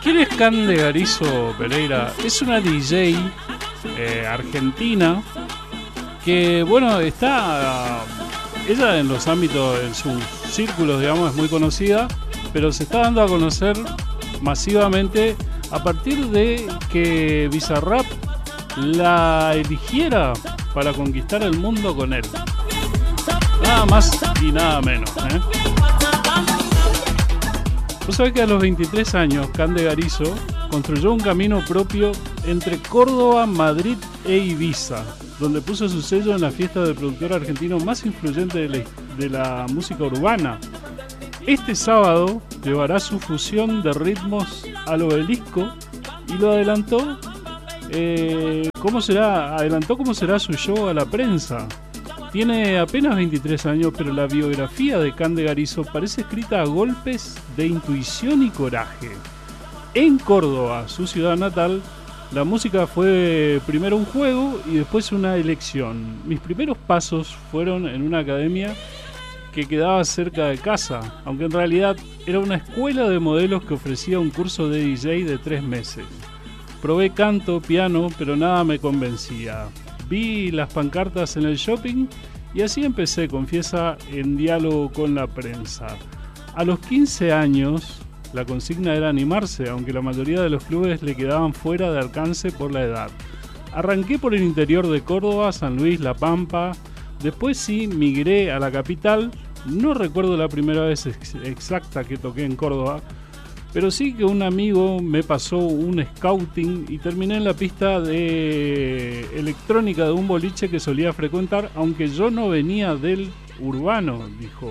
¿Quién es Cande Garizo Pereira? Es una DJ argentina que, bueno, está ella en los ámbitos, en sus círculos, digamos, es muy conocida, pero se está dando a conocer masivamente a partir de que Bizarrap la eligiera para conquistar el mundo con él. Nada más y nada menos, ¿eh? Vos sabés que a los 23 años, Cande Garizo construyó un camino propio entre Córdoba, Madrid e Ibiza, donde puso su sello en la fiesta del productor argentino más influyente de la música urbana. Este sábado llevará su fusión de ritmos al Obelisco y lo adelantó cómo será su show a la prensa. Tiene apenas 23 años, pero la biografía de Cande Garizo parece escrita a golpes de intuición y coraje. En Córdoba, su ciudad natal, la música fue primero un juego y después una elección. Mis primeros pasos fueron en una academia que quedaba cerca de casa, aunque en realidad era una escuela de modelos que ofrecía un curso de DJ de 3 meses. Probé canto, piano, pero nada me convencía. Vi las pancartas en el shopping y así empecé, confiesa, en diálogo con la prensa. A los 15 años, la consigna era animarse, aunque la mayoría de los clubes le quedaban fuera de alcance por la edad. Arranqué por el interior de Córdoba, San Luis, La Pampa. Después sí migré a la capital. No recuerdo la primera vez exacta que toqué en Córdoba, pero sí que un amigo me pasó un scouting y terminé en la pista de electrónica de un boliche que solía frecuentar, aunque yo no venía del urbano, dijo.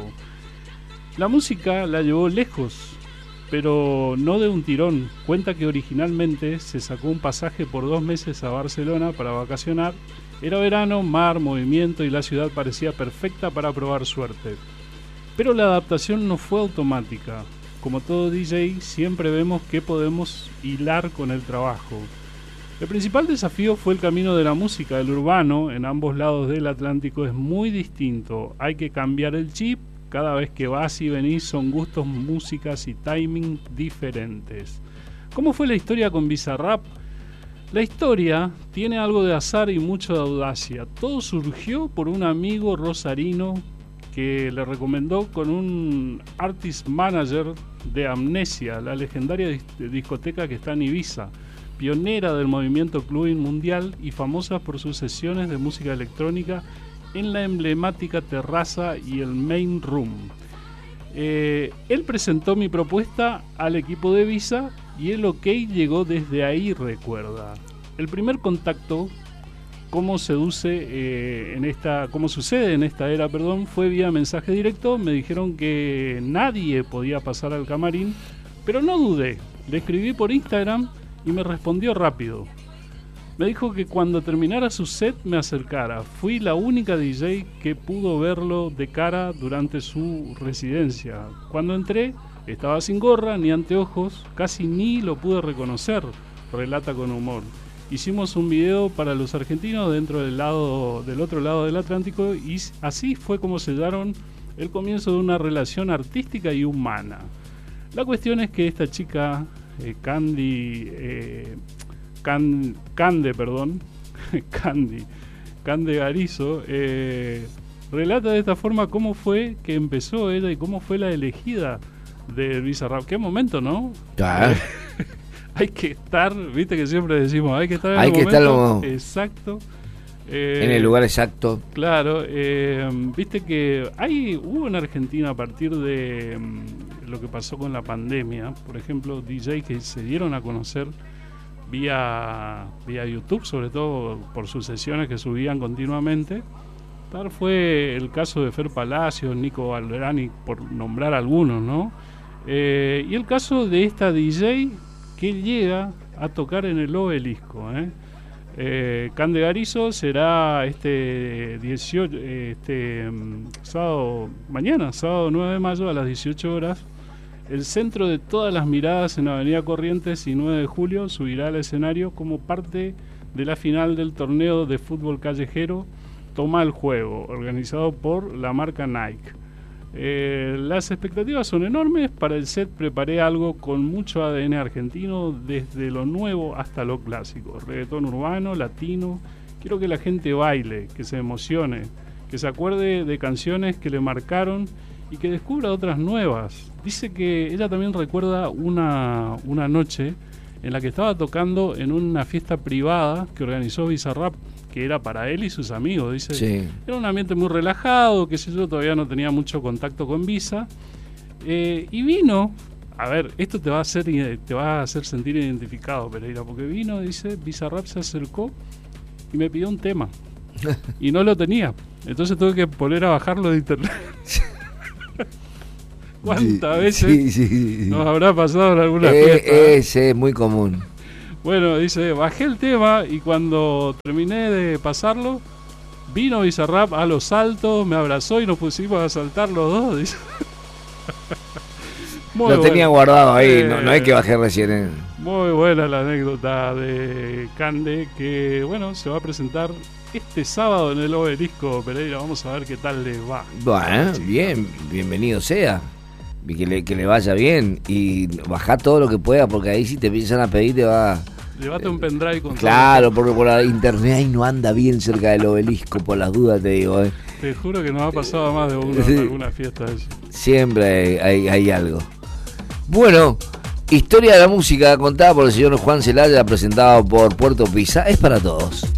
La música la llevó lejos, pero no de un tirón. Cuenta que originalmente se sacó un pasaje por 2 meses a Barcelona para vacacionar. Era verano, mar, movimiento y la ciudad parecía perfecta para probar suerte. Pero la adaptación no fue automática. Como todo DJ, siempre vemos que podemos hilar con el trabajo. El principal desafío fue el camino de la música. El urbano, en ambos lados del Atlántico, es muy distinto. Hay que cambiar el chip. Cada vez que vas y venís son gustos, músicas y timing diferentes. ¿Cómo fue la historia con Bizarrap? La historia tiene algo de azar y mucho de audacia. Todo surgió por un amigo rosarino que le recomendó con un artist manager de Amnesia, la legendaria discoteca que está en Ibiza, pionera del movimiento clubbing mundial y famosa por sus sesiones de música electrónica en la emblemática terraza y el main room. Él presentó mi propuesta al equipo de Ibiza y el ok llegó desde ahí, recuerda. El primer contacto, como sucede en esta era, fue vía mensaje directo. Me dijeron que nadie podía pasar al camarín, pero no dudé. Le escribí por Instagram y me respondió rápido. Me dijo que cuando terminara su set me acercara. Fui la única DJ que pudo verlo de cara durante su residencia. Cuando entré, estaba sin gorra ni anteojos, casi ni lo pude reconocer, relata con humor. Hicimos un video para los argentinos del otro lado del Atlántico y así fue como sellaron el comienzo de una relación artística y humana. La cuestión es que esta chica, Cande Garizo, relata de esta forma cómo fue que empezó ella y cómo fue la elegida de Bizarrap. Qué momento, ¿no? Claro. Hay que estar, viste que siempre decimos, hay que estar en el momento exacto. En el lugar exacto. Claro, viste que hubo en Argentina a partir de lo que pasó con la pandemia, por ejemplo, DJ que se dieron a conocer vía YouTube, sobre todo por sus sesiones que subían continuamente. Tal fue el caso de Fer Palacios, Nico Alberani, por nombrar algunos, ¿no? Y el caso de esta DJ que llega a tocar en el Obelisco, Cande Garizo será sábado 9 de mayo a las 18 horas. El centro de todas las miradas en Avenida Corrientes y 9 de julio subirá al escenario como parte de la final del torneo de fútbol callejero Toma el Juego, organizado por la marca Nike. Las expectativas son enormes. Para el set preparé algo con mucho ADN argentino, desde lo nuevo hasta lo clásico. Reggaetón urbano, latino. Quiero que la gente baile, que se emocione, que se acuerde de canciones que le marcaron y que descubra otras nuevas. Dice que ella también recuerda una noche en la que estaba tocando en una fiesta privada que organizó Bizarrap, que era para él y sus amigos. Dice, sí. Era un ambiente muy relajado, qué sé yo, todavía no tenía mucho contacto con Visa. Y vino, a ver, esto te va a hacer sentir identificado, Pereira, porque vino, dice, Bizarrap se acercó y me pidió un tema. Y no lo tenía. Entonces tuve que poner a bajarlo de internet. ¿Cuántas veces sí. nos habrá pasado en alguna fiesta? Es muy común. Bueno, dice, bajé el tema y cuando terminé de pasarlo, vino Bizarrap a los saltos, me abrazó y nos pusimos a saltar los dos. Dice. Lo tenía guardado ahí, no es que bajé recién. Muy buena la anécdota de Cande, que bueno, se va a presentar este sábado en el Obelisco, Pereira. Vamos a ver qué tal le va. Bueno, bien, bienvenido sea. Que le vaya bien y baja todo lo que pueda, porque ahí si te empiezan a pedir te va... Llévate un pendrive con... Claro, porque por la internet ahí no anda bien cerca del Obelisco, por las dudas te digo. Te juro que nos ha pasado más de uno en alguna fiesta eso. Siempre hay algo. Bueno, historia de la música contada por el señor Juan Celaya, presentado por Puerto Pizza, es para todos.